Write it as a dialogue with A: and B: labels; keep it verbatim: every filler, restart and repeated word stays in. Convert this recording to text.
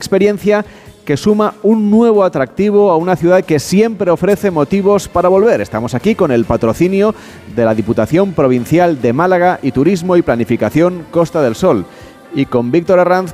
A: experiencia que suma un nuevo atractivo a una ciudad que siempre ofrece motivos para volver. Estamos aquí con el patrocinio de la Diputación Provincial de Málaga y Turismo y Planificación Costa del Sol. Y con Víctor Herranz,